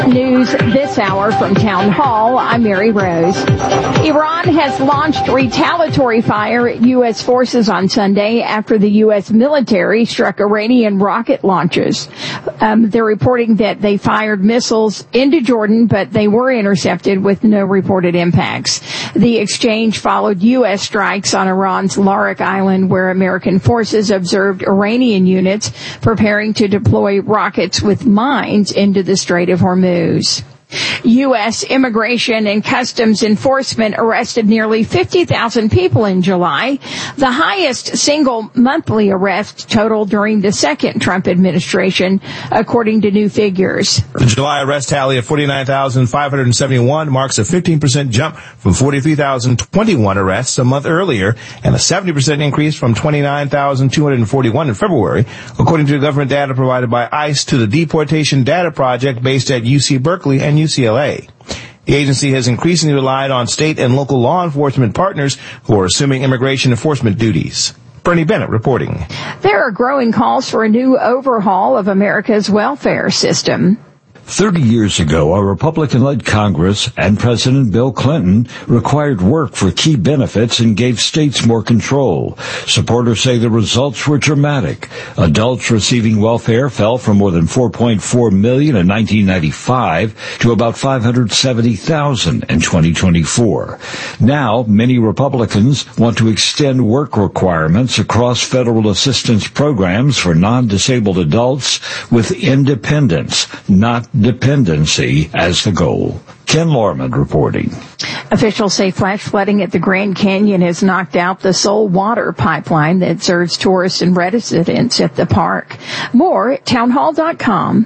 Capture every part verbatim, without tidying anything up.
News this hour from Town Hall. I'm Mary Rose. Iran has launched retaliatory fire at U S forces on Sunday after the U S military struck Iranian rocket launches. Um, they're reporting that they fired missiles into Jordan, but they were intercepted with no reported impacts. The exchange followed U S strikes on Iran's Larak Island, where American forces observed Iranian units preparing to deploy rockets with mines into the Strait of Hormuz. U S Immigration and Customs Enforcement arrested nearly fifty thousand people in July, the highest single monthly arrest total during the second Trump administration, according to new figures. The July arrest tally of forty-nine thousand five hundred seventy-one marks a fifteen percent jump from forty-three thousand twenty-one arrests a month earlier and a seventy percent increase from twenty-nine thousand two hundred forty-one in February, according to government data provided by ICE to the Deportation Data Project based at U C Berkeley and U C L A. The agency has increasingly relied on state and local law enforcement partners who are assuming immigration enforcement duties. Bernie Bennett reporting. There are growing calls for a new overhaul of America's welfare system. Thirty years ago, a Republican-led Congress and President Bill Clinton required work for key benefits and gave states more control. Supporters say the results were dramatic. Adults receiving welfare fell from more than four point four million in nineteen ninety-five to about five hundred seventy thousand in twenty twenty-four. Now, many Republicans want to extend work requirements across federal assistance programs for non-disabled adults with independence, not dependency, as the goal. Ken Lorman reporting. Officials say flash flooding at the Grand Canyon has knocked out the sole water pipeline that serves tourists and residents at the park. More at townhall dot com.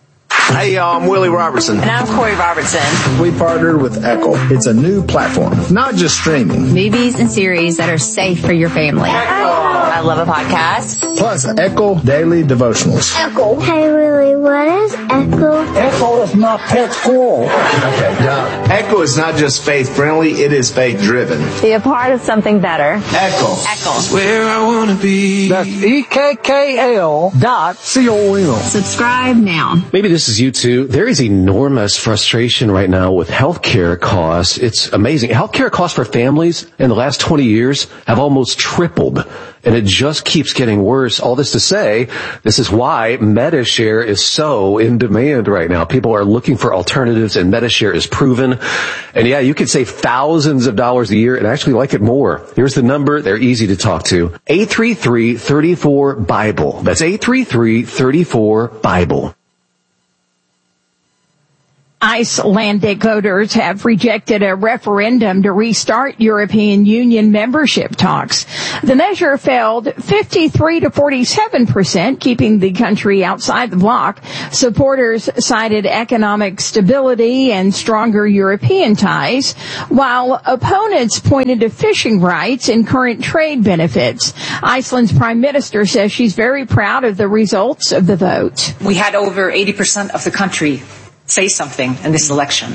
Hey, y'all, I'm Willie Robertson. And I'm Corey Robertson. We partnered with Echo. It's a new platform, not just streaming. Movies and series that are safe for your family. Echo. I love a podcast. Plus, Echo Daily Devotionals. Echo. Hey, Willie, what is Echo? Echo is not pet squirrel. Okay, Doug. Echo is not just faith-friendly, it is faith-driven. Be a part of something better. Echo. Echo. Where I want to be. That's E K K L dot C O M. Subscribe now. Maybe this is you too. There is enormous frustration right now with healthcare costs. It's amazing. Healthcare costs for families in the last twenty years have almost tripled. And it just keeps getting worse. All this to say, this is why MediShare is so in demand right now. People are looking for alternatives, and MediShare is proven. And yeah, you could save thousands of dollars a year and actually like it more. Here's the number. They're easy to talk to. eight three three, three four, BIBLE. That's eight three three, three four, BIBLE. Icelandic voters have rejected a referendum to restart European Union membership talks. The measure failed fifty-three to forty-seven percent, keeping the country outside the bloc. Supporters cited economic stability and stronger European ties, while opponents pointed to fishing rights and current trade benefits. Iceland's prime minister says she's very proud of the results of the vote. We had over eighty percent of the country say something in this election.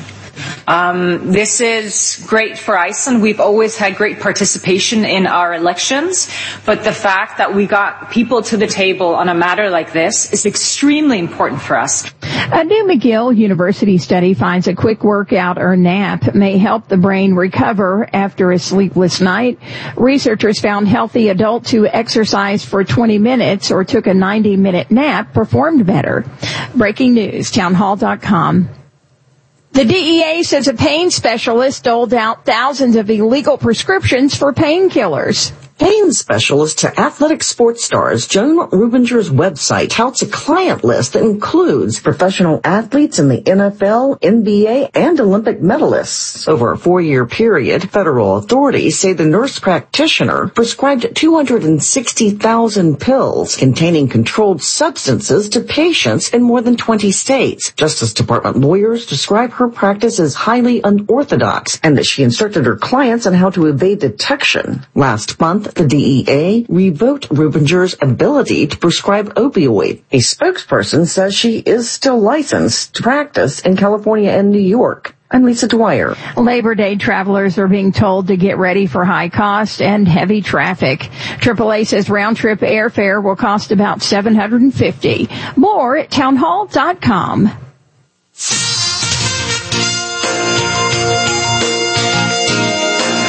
Um, this is great for Iceland. We've always had great participation in our elections, but the fact that we got people to the table on a matter like this is extremely important for us. A new McGill University study finds a quick workout or nap may help the brain recover after a sleepless night. Researchers found healthy adults who exercised for twenty minutes or took a ninety minute nap performed better. Breaking news, townhall dot com. The D E A says a pain specialist doled out thousands of illegal prescriptions for painkillers. Pain specialist to athletic sports stars Joan Rubinger's website touts a client list that includes professional athletes in the N F L, N B A, and Olympic medalists. Over a four-year period, federal authorities say the nurse practitioner prescribed two hundred sixty thousand pills containing controlled substances to patients in more than twenty states. Justice Department lawyers describe her practice as highly unorthodox and that she instructed her clients on how to evade detection. Last month, the D E A revoked Rubinger's ability to prescribe opioid. A spokesperson says she is still licensed to practice in California and New York. I'm Lisa Dwyer. Labor Day travelers are being told to get ready for high cost and heavy traffic. triple A says round-trip airfare will cost about seven hundred fifty dollars. More at townhall dot com.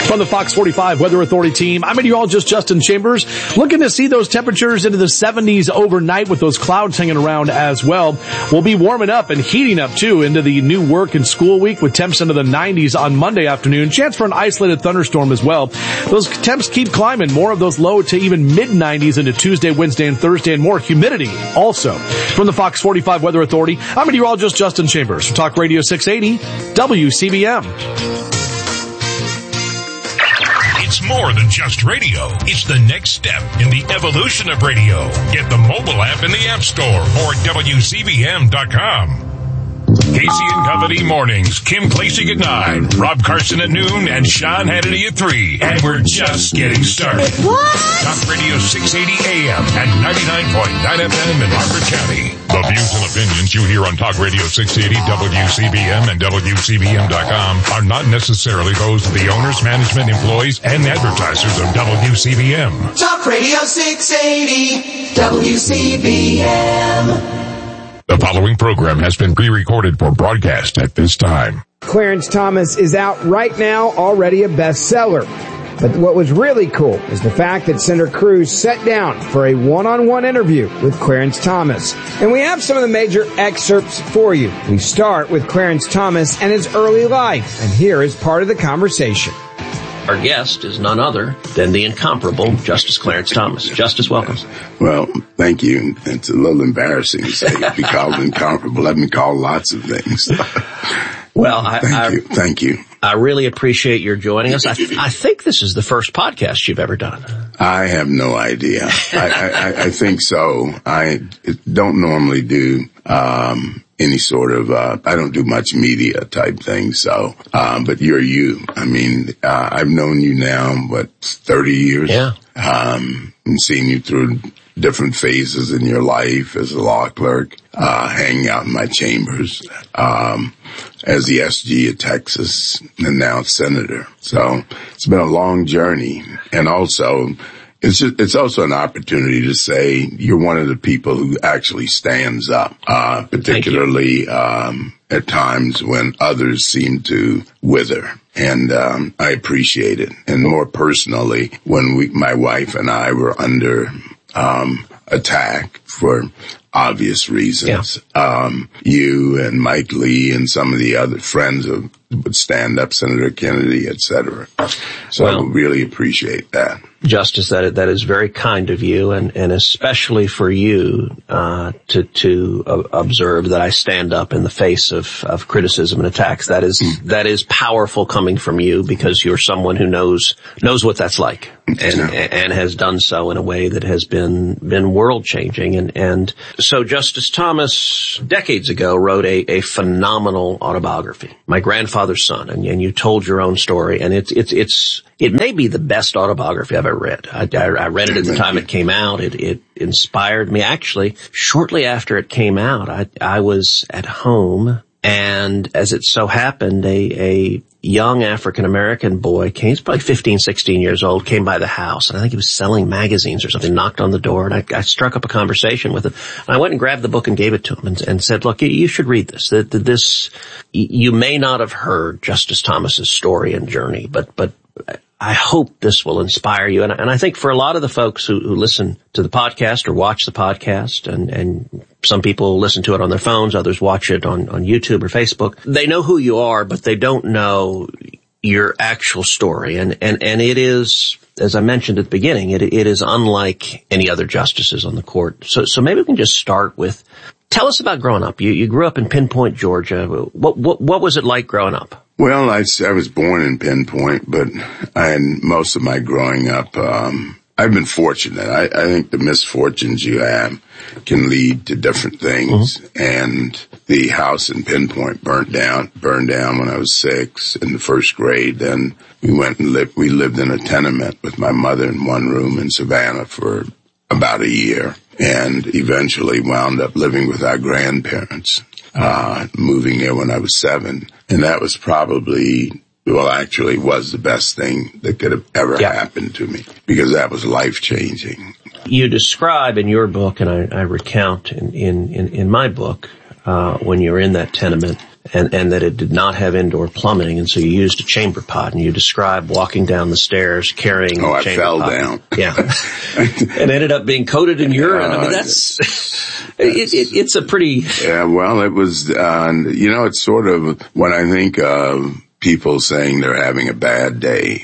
From the Fox forty-five Weather Authority team, I'm meteorologist Justin Chambers, looking to see those temperatures into the seventies overnight with those clouds hanging around as well. We'll be warming up and heating up too into the new work and school week with temps into the nineties on Monday afternoon. Chance for an isolated thunderstorm as well. Those temps keep climbing, more of those low to even mid nineties into Tuesday, Wednesday, and Thursday, and more humidity also. From the Fox forty-five Weather Authority, I'm meteorologist Justin Chambers for Talk Radio six eighty W C B M. It's more than just radio. It's the next step in the evolution of radio. Get the mobile app in the App Store or W C B M dot com. Casey and Company Mornings. Kim Klacik at nine, Rob Carson at noon, and Sean Hannity at three. And we're just getting started. What? Talk Radio six eighty A M and ninety-nine point nine F M in Harford County. The views and opinions you hear on Talk Radio six eighty, W C B M, and W C B M dot com are not necessarily those of the owners, management, employees, and advertisers of W C B M. Talk Radio six eighty, W C B M. The following program has been pre-recorded for broadcast at this time. Clarence Thomas is out right now, already a bestseller. But what was really cool is the fact that Senator Cruz sat down for a one-on-one interview with Clarence Thomas. And we have some of the major excerpts for you. We start with Clarence Thomas and his early life. And here is part of the conversation. Our guest is none other than the incomparable Justice Clarence Thomas. Justice, welcome. Well, thank you. It's a little embarrassing to say be called incomparable. I've been called lots of things. Well, I, thank I, you. Thank you. I really appreciate your joining us. I, I think this is the first podcast you've ever done. I have no idea. I, I, I think so. I don't normally do um any sort of, uh, I don't do much media type thing, so, um, but you're you. I mean, uh, I've known you now, what, thirty years? Yeah. Um, and seen you through different phases in your life as a law clerk, uh, hanging out in my chambers, um, as the S G of Texas, and now senator. So it's been a long journey. And also, It's just, it's also an opportunity to say you're one of the people who actually stands up, uh, particularly, um, at times when others seem to wither. And, um, I appreciate it. And more personally, when we, my wife and I were under, um, attack for obvious reasons, yeah. um, you and Mike Lee and some of the other friends of, would stand up, Senator Kennedy, et cetera. So well, I really appreciate that. Justice, that that is very kind of you, and, and especially for you uh, to to uh, observe that I stand up in the face of, of criticism and attacks. That is mm. that is powerful coming from you, because you're someone who knows knows what that's like, and yeah. and has done so in a way that has been been world changing. And and so Justice Thomas decades ago wrote a, a phenomenal autobiography, My Grandfather's Son, and, and you told your own story, and it's it's it's. It may be the best autobiography I've ever read. I, I, I read it at the time it came out. It, it inspired me. Actually, shortly after it came out, I, I was at home, and as it so happened, a, a young African-American boy came, he's probably fifteen, sixteen years old, came by the house, and I think he was selling magazines or something, knocked on the door, and I, I struck up a conversation with him. And I went and grabbed the book and gave it to him and, and said, look, you should read this. That this, you may not have heard Justice Thomas's story and journey, but, but, I hope this will inspire you. And, and I think for a lot of the folks who, who listen to the podcast or watch the podcast, and, and some people listen to it on their phones, others watch it on, on YouTube or Facebook, they know who you are, but they don't know your actual story. And, and, and it is, as I mentioned at the beginning, it, it is unlike any other justices on the court. So, so maybe we can just start with, tell us about growing up. You, you grew up in Pinpoint, Georgia. What, what, what was it like growing up? Well, I, I was born in Pinpoint, but I had most of my growing up, um, I've been fortunate. I, I think the misfortunes you have can lead to different things. Mm-hmm. And the house in Pinpoint burnt down, burned down when I was six in the first grade. Then we went and lived, we lived in a tenement with my mother in one room in Savannah for about a year, and eventually wound up living with our grandparents, uh, moving there when I was seven. And that was probably, well, actually was the best thing that could have ever yeah. happened to me, because that was life-changing. You describe in your book, and I, I recount in, in, in, in my book, uh, when you were in that tenement, and, and that it did not have indoor plumbing, and so you used a chamber pot, and you describe walking down the stairs carrying oh, the I chamber fell pot. down. Yeah. And ended up being coated in urine. I mean, that's, it, it, it's a pretty... Yeah, well, it was, uh, you know, it's sort of, when I think of people saying they're having a bad day,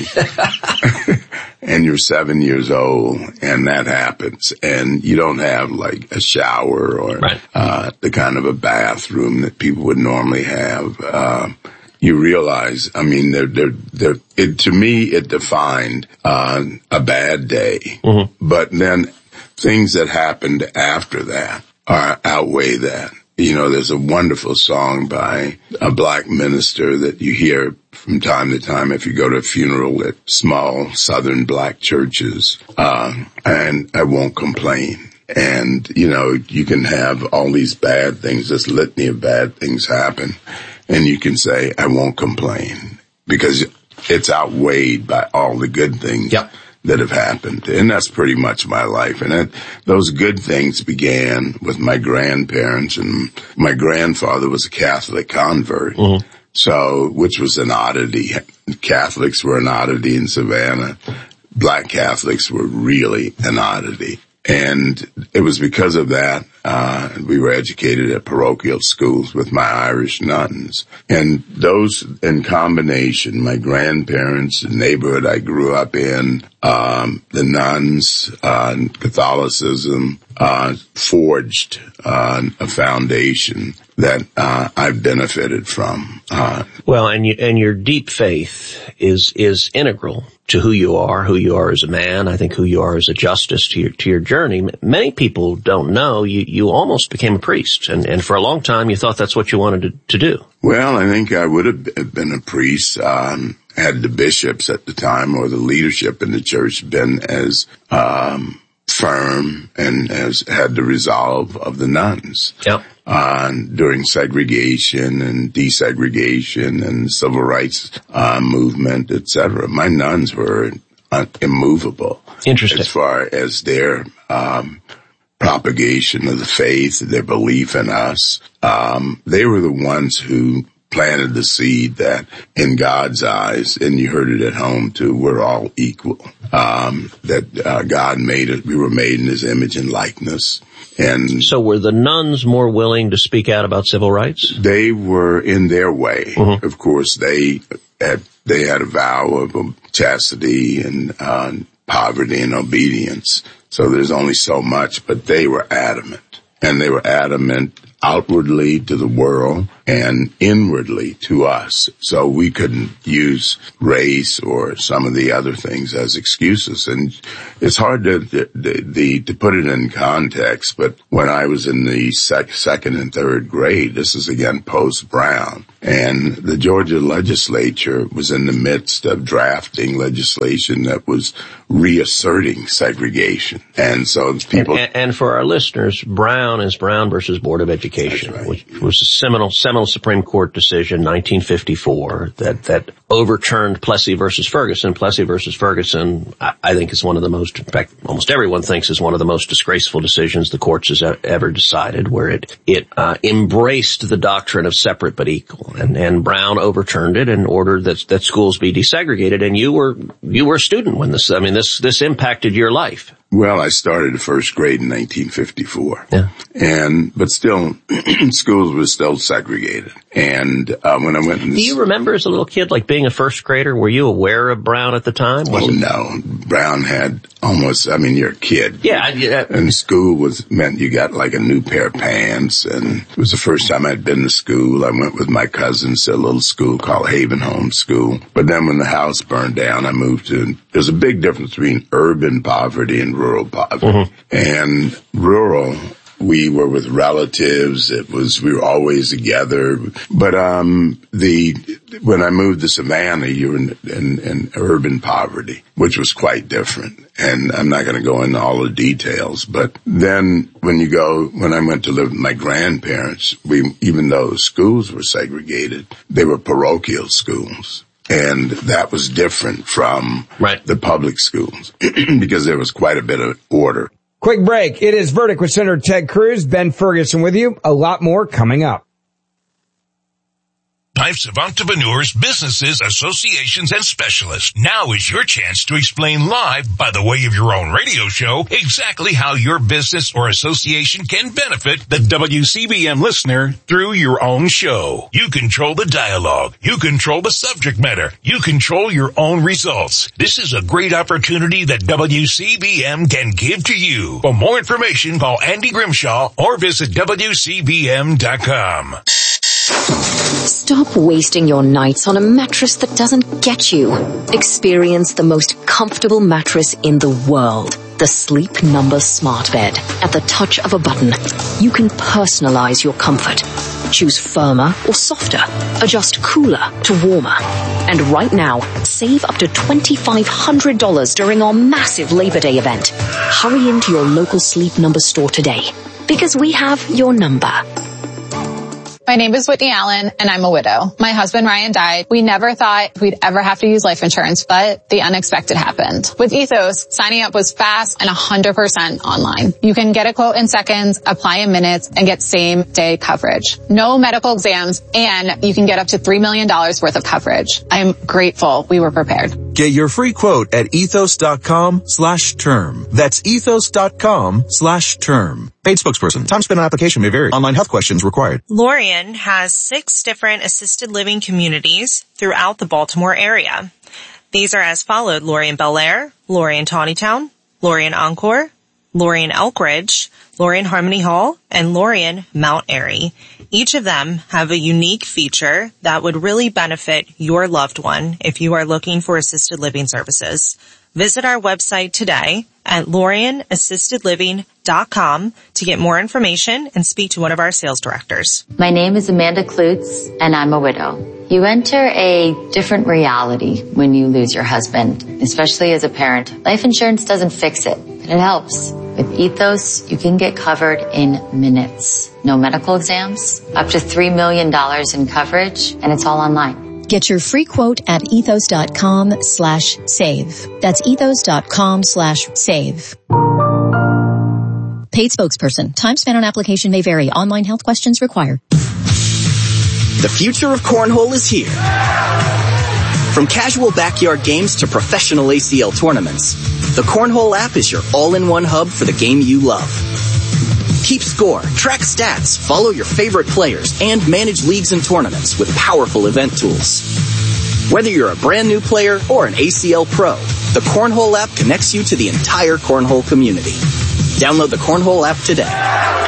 and, and you're seven years old, and that happens, and you don't have like a shower or right. uh, the kind of a bathroom that people would normally have. Uh, you realize, I mean, they're, they're, they're, it, to me, it defined uh, a bad day. Mm-hmm. But then things that happened after that are outweigh that. You know, there's a wonderful song by a black minister that you hear from time to time if you go to a funeral at small southern black churches, uh, and I won't complain. And, you know, you can have all these bad things, this litany of bad things happen, and you can say, I won't complain, because it's outweighed by all the good things. Yep. That have happened. And that's pretty much my life. And it, those good things began with my grandparents, and my grandfather was a Catholic convert. Mm-hmm. So, which was an oddity. Catholics were an oddity in Savannah. Black Catholics were really an oddity. And it was because of that, uh, we were educated at parochial schools with my Irish nuns. And those in combination, my grandparents, the neighborhood I grew up in, um, the nuns, uh, Catholicism, uh, forged, uh, a foundation that, uh, I've benefited from. Uh, well, and you, and your deep faith is, is integral to who you are, who you are as a man. I think who you are as a justice to your, to your journey. Many people don't know you, you almost became a priest, and, and for a long time you thought that's what you wanted to, to do. Well, I think I would have been a priest, um, had the bishops at the time or the leadership in the church been as, um, firm and has had the resolve of the nuns. Yep. Uh, during segregation and desegregation and civil rights uh, movement, et cetera. My nuns were uh, immovable. Interesting. As far as their um, propagation of the faith, their belief in us. Um, they were the ones who planted the seed that in God's eyes, and you heard it at home too, we're all equal. Um, that uh, God made it, we were made in His image and likeness. And so were the nuns more willing to speak out about civil rights? They were in their way. Mm-hmm. Of course, they had, they had a vow of chastity and uh, poverty and obedience. So there's only so much, but they were adamant. And they were adamant outwardly to the world and inwardly to us. So we couldn't use race or some of the other things as excuses. And it's hard to, the, the, to put it in context, but when I was in the sec, second and third grade, this is again post-Brown, and the Georgia legislature was in the midst of drafting legislation that was reasserting segregation. And so people... And, and for our listeners, Brown is Brown versus Board of Education, right. which was a seminal, seminal Supreme Court decision, nineteen fifty-four, that, that overturned Plessy versus Ferguson. Plessy versus Ferguson, I, I think is one of the most, in fact, almost everyone thinks is one of the most disgraceful decisions the courts has ever decided, where it, it, uh, embraced the doctrine of separate but equal. And, and Brown overturned it and ordered that, that schools be desegregated. And you were, you were a student when this, I mean, this, this impacted your life. Well, I started the first grade in nineteen fifty-four. Yeah. And, but still, schools were still segregated. And, uh, when I went in Do you remember as a little kid, like being a first grader, were you aware of Brown at the time? Was oh, it? No. Brown had almost, I mean, you're a kid. Yeah. yeah. And school was, meant you got like a new pair of pants. And it was the first time I'd been to school. I went with my cousins to a little school called Haven Home School. But then when the house burned down, I moved to, there's a big difference between urban poverty and rural poverty. Mm-hmm. And rural, we were with relatives. It was, we were always together. But, um, the, when I moved to Savannah, you were in, in, in urban poverty, which was quite different. And I'm not going to go into all the details, but then when you go, when I went to live with my grandparents, we, even though schools were segregated, they were parochial schools. And that was different from right. the public schools because there was quite a bit of order. Quick break. It is Verdict with Senator Ted Cruz. Ben Ferguson with you. A lot more coming up. lives of entrepreneurs, businesses, associations, and specialists. Now is your chance to explain live, by the way of your own radio show, exactly how your business or association can benefit the W C B M listener through your own show. You control the dialogue. You control the subject matter. You control your own results. This is a great opportunity that W C B M can give to you. For more information, call Andy Grimshaw or visit W C B M dot com. Stop wasting your nights on a mattress that doesn't get you. Experience the most comfortable mattress in the world. The Sleep Number Smart Bed. At the touch of a button, you can personalize your comfort. Choose firmer or softer. Adjust cooler to warmer. And right now, save up to twenty-five hundred dollars during our massive Labor Day event. Hurry into your local Sleep Number store today, because we have your number. My name is Whitney Allen, and I'm a widow. My husband, Ryan, died. We never thought we'd ever have to use life insurance, but the unexpected happened. With Ethos, signing up was fast and one hundred percent online. You can get a quote in seconds, apply in minutes, and get same-day coverage. No medical exams, and you can get up to three million dollars worth of coverage. I am grateful we were prepared. Get your free quote at ethos.com slash term. That's ethos.com slash term. Paid spokesperson. Time spent on application may vary. Online health questions required. Lorien has six different assisted living communities throughout the Baltimore area. These are as followed: Lorien Bel Air, Lorien Tawnytown, Lorien Encore, Lorien Elkridge, Lorien Harmony Hall, and Lorien Mount Airy. Each of them have a unique feature that would really benefit your loved one if you are looking for assisted living services. Visit our website today at lorien assisted living dot com to get more information and speak to one of our sales directors. My name is Amanda Klutz, and I'm a widow. You enter a different reality when you lose your husband, especially as a parent. Life insurance doesn't fix it, but it helps. With Ethos, you can get covered in minutes. No medical exams, up to three million dollars in coverage, and it's all online. Get your free quote at ethos.com slash save. That's ethos.com slash save. Paid spokesperson. Time spent on application may vary. Online health questions required. The future of cornhole is here. From casual backyard games to professional A C L tournaments, the Cornhole app is your all-in-one hub for the game you love. Keep score, track stats, follow your favorite players, and manage leagues and tournaments with powerful event tools. Whether you're a brand new player or an A C L pro, the Cornhole app connects you to the entire Cornhole community. Download the Cornhole app today.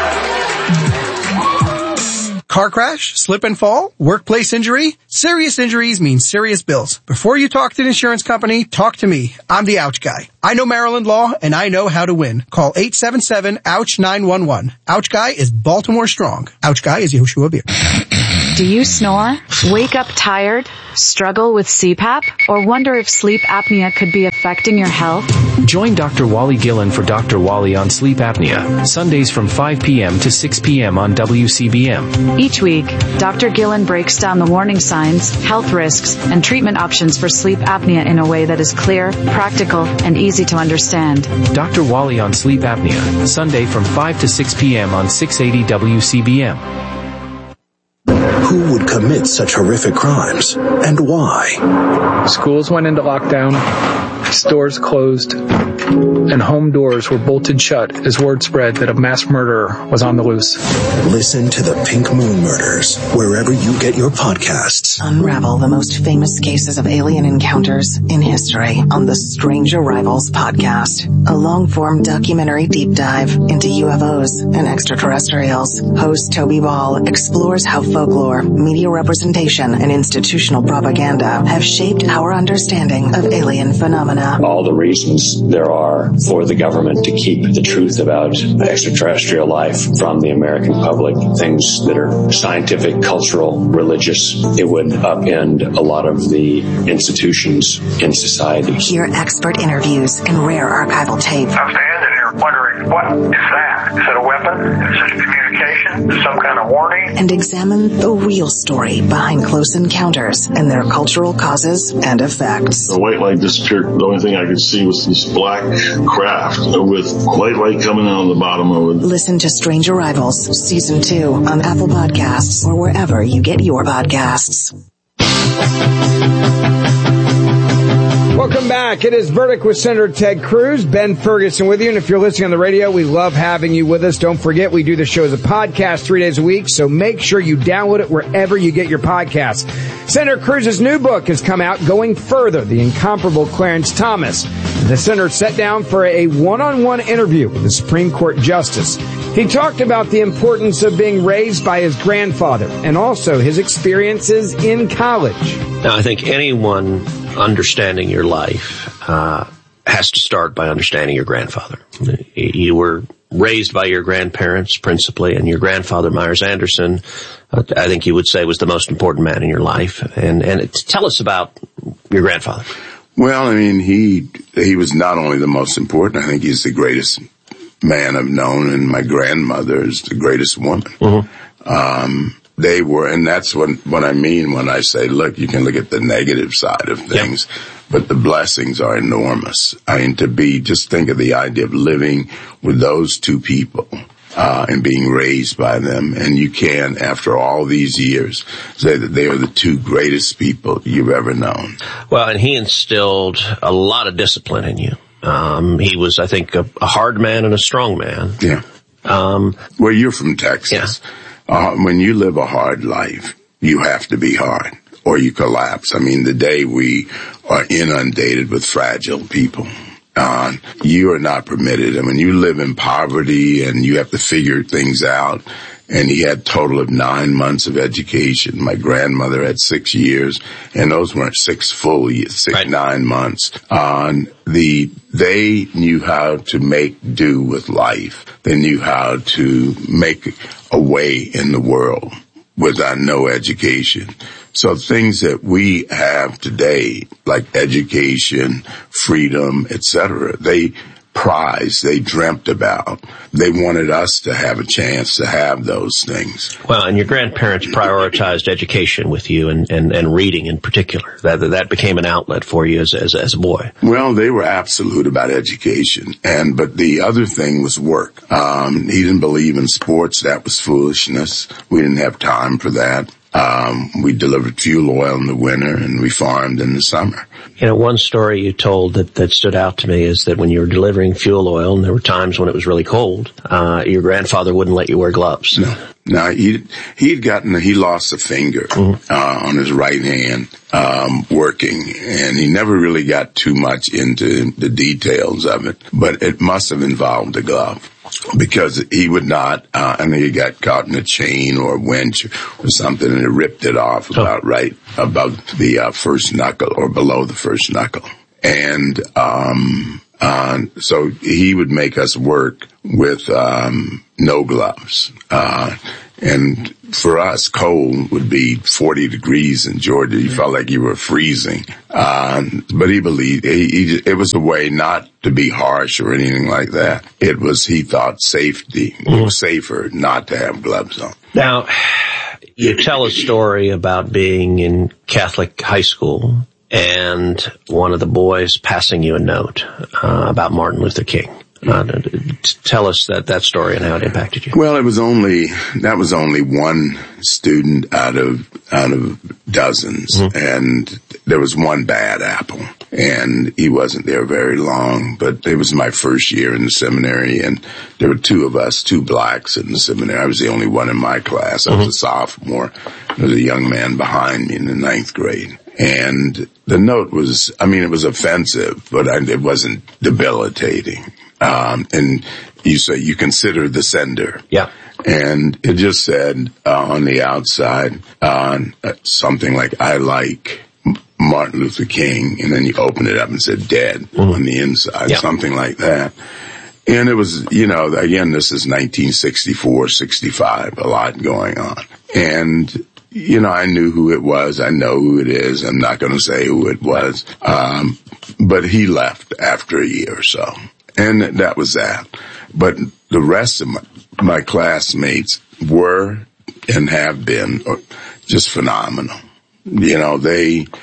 Car crash, slip and fall, workplace injury. Serious injuries mean serious bills. Before you talk to an insurance company, talk to me. I'm the Ouch Guy. I know Maryland law, and I know how to win. Call eight seven seven, ouch, nine one one. Ouch Guy is Baltimore strong. Ouch Guy is Yoshua Beer. Do you snore? Wake up tired? Struggle with C PAP? Or wonder if sleep apnea could be affecting your health? Join Doctor Wally Gillen for Doctor Wally on sleep apnea. Sundays from five p.m. to six p.m. on W C B M. Each week, Doctor Gillen breaks down the warning signs, health risks, and treatment options for sleep apnea in a way that is clear, practical, and easy to understand. Doctor Wally on sleep apnea. Sunday from five to six p.m. on six eighty W C B M. Who would commit such horrific crimes, and why? Schools went into lockdown, stores closed, and home doors were bolted shut as word spread that a mass murderer was on the loose. Listen to the Pink Moon Murders wherever you get your podcasts. Unravel the most famous cases of alien encounters in history on the Strange Arrivals podcast, a long-form documentary deep dive into U F Os and extraterrestrials. Host Toby Ball explores how folklore, media representation, and institutional propaganda have shaped our understanding of alien phenomena. All the reasons there are for the government to keep the truth about extraterrestrial life from the American public, things that are scientific, cultural, religious, it would upend a lot of the institutions in society. Hear expert interviews and rare archival tape. I'm standing here wondering, what is that? Is it a weapon? Is it communication? Is it some kind of warning? And examine the real story behind close encounters and their cultural causes and effects. The white light disappeared. The only thing I could see was this black craft with white light coming out of the bottom of it. Listen to Strange Arrivals, Season two on Apple Podcasts or wherever you get your podcasts. Welcome back. It is Verdict with Senator Ted Cruz. Ben Ferguson with you. And if you're listening on the radio, we love having you with us. Don't forget, we do the show as a podcast three days a week, so make sure you download it wherever you get your podcasts. Senator Cruz's new book has come out, Going Further, The Incomparable Clarence Thomas. The senator sat down for a one-on-one interview with the Supreme Court Justice. He talked about the importance of being raised by his grandfather and also his experiences in college. Now, I think anyone understanding your life uh, has to start by understanding your grandfather. You were raised by your grandparents principally, and your grandfather, Myers Anderson, uh, I think you would say was the most important man in your life. And, and tell us about your grandfather. Well, I mean, he he was not only the most important, I think he's the greatest man I've known, and my grandmother is the greatest woman. Mm-hmm. Um, they were, and that's what, what I mean when I say, look, you can look at the negative side of things, yep. but the blessings are enormous. I mean, to be, just think of the idea of living with those two people. Uh, and being raised by them. And you can, after all these years, say that they are the two greatest people you've ever known. Well, and he instilled a lot of discipline in you. Um, he was, I think, a, a hard man and a strong man. Yeah. Um, well, you're from Texas. Yeah. Uh, when you live a hard life, you have to be hard or you collapse. I mean, the day we are inundated with fragile people, Uh, you are not permitted. I mean, you live in poverty and you have to figure things out. And he had a total of nine months of education. My grandmother had six years, and those weren't six full years, six, right. nine months. Uh, the, they knew how to make do with life. They knew how to make a way in the world without no education. So things that we have today, like education, freedom, et cetera, they prized, they dreamt about. They wanted us to have a chance to have those things. Well, and your grandparents prioritized education with you and, and, and reading in particular. That that became an outlet for you as, as, as a boy. Well, they were absolute about education. And, but the other thing was work. Um, he didn't believe in sports. That was foolishness. We didn't have time for that. Um, we delivered fuel oil in the winter and we farmed in the summer. You know, one story you told that, that stood out to me is that when you were delivering fuel oil, and there were times when it was really cold, uh, your grandfather wouldn't let you wear gloves. No, no, he, he'd gotten, he lost a finger, mm-hmm. uh, on his right hand, um, working, and he never really got too much into the details of it, but it must have involved a glove. Because he would not, uh, I think he got caught in a chain or a winch or something and it ripped it off about oh. right above the uh, first knuckle or below the first knuckle. And, um, uh, so he would make us work with, um, no gloves. Uh, and for us, cold would be forty degrees in Georgia. You felt like you were freezing. Um, but he believed, he, he, it was a way not to be harsh or anything like that. It was, he thought safety, mm-hmm. it was safer not to have gloves on. Now, you tell a story about being in Catholic high school and one of the boys passing you a note, uh, about Martin Luther King. Uh, tell us that, that story and how it impacted you. Well, it was only, that was only one student out of, out of dozens. Mm-hmm. And there was one bad apple and he wasn't there very long, but it was my first year in the seminary and there were two of us, two blacks in the seminary. I was the only one in my class. I was mm-hmm. a sophomore. There was a young man behind me in the ninth grade. And the note was, I mean, it was offensive, but I, it wasn't debilitating. Um, and you say you consider the sender. Yeah. And it just said, uh, on the outside, uh, something like, I like Martin Luther King. And then you open it up and said dead mm-hmm. on the inside, yeah. something like that. And it was, you know, again, this is nineteen sixty-four, sixty-five, a lot going on. And, you know, I knew who it was. I know who it is. I'm not going to say who it was. Um, but he left after a year or so. And that was that. But the rest of my, my classmates were and have been just phenomenal. You know, they,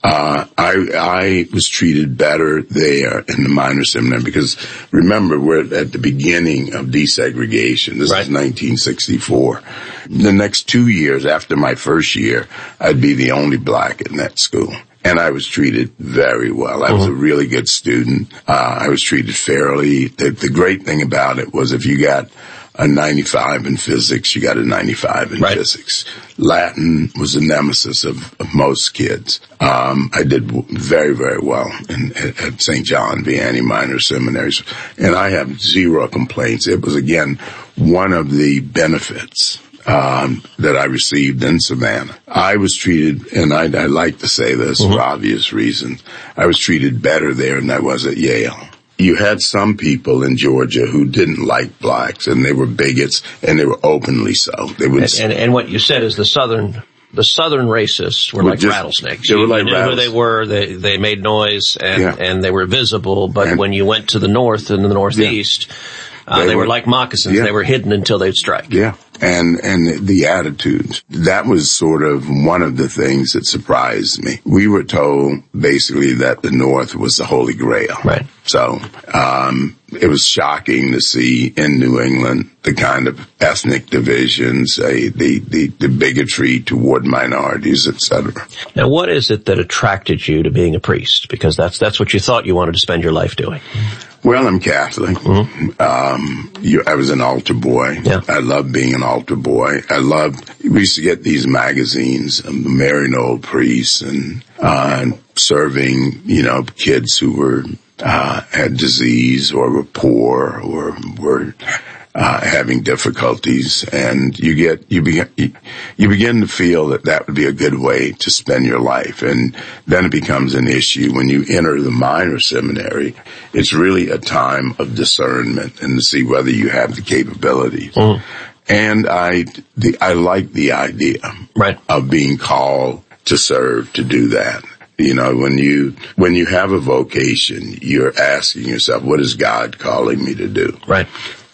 Uh, I, I was treated better there in the minor seminary because remember, we're at the beginning of desegregation. This right. is nineteen sixty-four. The next two years after my first year, I'd be the only black in that school. And I was treated very well. I was mm-hmm. a really good student. Uh, I was treated fairly. The, the great thing about it was if you got a ninety-five in physics, you got a ninety-five in right. physics. Latin was the nemesis of, of most kids. Um, I did very, very well in, at, at Saint John Vianney Minor Seminaries, and I have zero complaints. It was, again, one of the benefits um, that I received in Savannah. I was treated, and I, I like to say this mm-hmm. for obvious reasons, I was treated better there than I was at Yale. You had some people in Georgia who didn't like blacks, and they were bigots, and they were openly so. They would, and, and, and what you said is the southern, the southern racists were, were like just, rattlesnakes. They were like you knew rattles. who they were. They they made noise, and yeah. and they were visible. But and, when you went to the north and the northeast, yeah. uh, they, they were, were like moccasins. Yeah. They were hidden until they'd strike. Yeah. And, and the attitudes. That was sort of one of the things that surprised me. We were told basically that the North was the Holy Grail. Right. So, um, it was shocking to see in New England the kind of ethnic divisions, uh, the, the, the bigotry toward minorities, et cetera. Now, what is it that attracted you to being a priest? Because that's, that's what you thought you wanted to spend your life doing. Well, I'm Catholic. Mm-hmm. Um, you, I was an altar boy. Yeah. I loved being an altar boy. I loved, we used to get these magazines, um, the Marrying Old Priests and, uh, serving, you know, kids who were, uh, had disease or were poor or were, uh, having difficulties. And you get, you begin, you begin to feel that that would be a good way to spend your life. And then it becomes an issue when you enter the minor seminary. It's really a time of discernment and to see whether you have the capabilities. Mm. And I, the, I like the idea right. of being called to serve, to do that. You know, when you, when you have a vocation, you're asking yourself, what is God calling me to do? Right.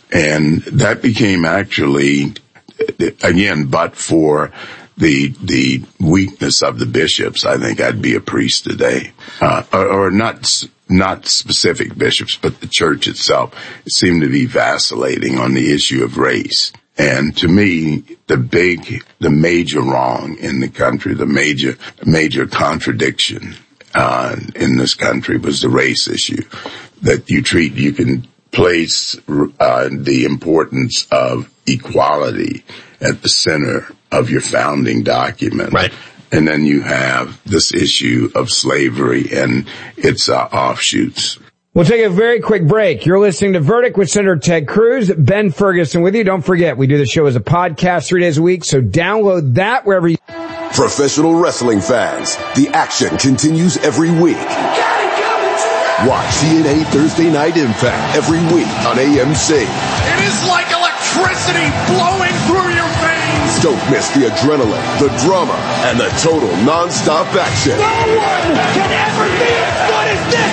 And that became actually, again, but for the, the weakness of the bishops, I think I'd be a priest today. Uh, or, or not, not specific bishops, but the church itself. It seemed to be vacillating on the issue of race. And to me, the big, the major wrong in the country, the major, major contradiction, uh, in this country was the race issue. That you treat, you can place, uh, the importance of equality at the center of your founding document. Right. And then you have this issue of slavery and its uh, offshoots. We'll take a very quick break. You're listening to Verdict with Senator Ted Cruz. Ben Ferguson with you. Don't forget, we do the show as a podcast three days a week, so download that wherever you... Professional wrestling fans, the action continues every week. Watch T N A Thursday Night Impact every week on A M C. It is like electricity blowing through your veins. Don't miss the adrenaline, the drama, and the total non-stop action. No one can ever be as good as this.